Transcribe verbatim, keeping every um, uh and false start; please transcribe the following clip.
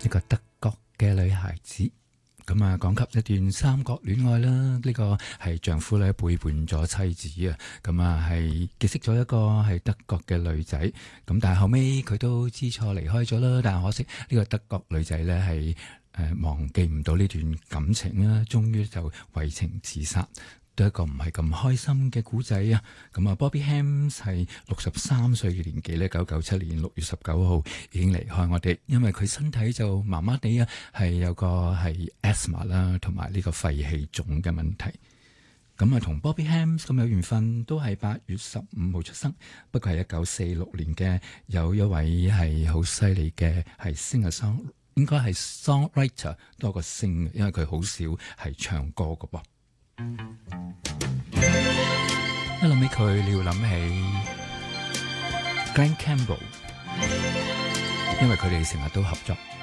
個德國嘅女孩子。咁啊，講及一段三角戀愛啦，呢、這個係丈夫咧背叛咗妻子啊，咁啊係結識咗一個係德國嘅女仔，咁但係後尾佢都知錯離開咗啦，但係可惜呢個德國女仔咧係誒忘記唔到呢段感情啦，終於就為情自殺。都一個唔係咁開心嘅古仔啊！咁啊，Bobby Hams 係六十三歲嘅年紀咧，一九九七年六月十九號已經離開我哋，因為佢身體就麻麻地啊，係有個係 asthma 啦，同埋呢個肺氣腫嘅問題。咁啊，同 Bobby Hams 咁有緣分，都係八月十五號出生，不過係一九四六年嘅，有一位係好犀利嘅係 singer song，應該係 songwriter 多過 sing，因為佢好少係唱歌㗎噃。一諗起佢，你要諗起 Glen Campbell，因為佢哋成日都合作。